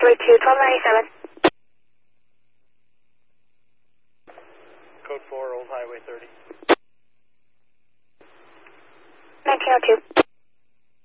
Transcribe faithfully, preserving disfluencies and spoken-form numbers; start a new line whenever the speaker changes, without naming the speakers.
three two, twelve ninety-seven.
Code four, Old Highway thirty.
nineteen oh two.